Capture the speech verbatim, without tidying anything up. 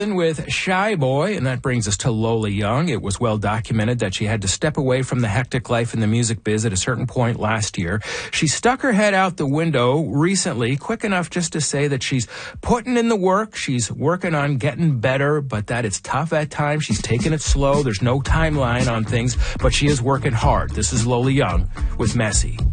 with Shy Boy, and that brings us to Lola Young. It was well documented that she had to step away from the hectic life in the music biz at a certain point last year. She stuck her head out the window recently, quick enough just to say that she's putting in the work, she's working on getting better, but that it's tough at times. She's taking it slow. There's no timeline on things, but she is working hard. This is Lola Young with Messy.